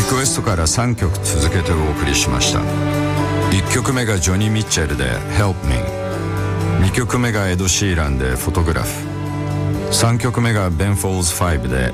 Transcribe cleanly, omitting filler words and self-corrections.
クエストから3曲続けてお送りしました。1曲目がジョニー・ミッチェルで Help Me、 2曲目がエド・シーランでフォトグラフ、3曲目がベン・フォールズ5で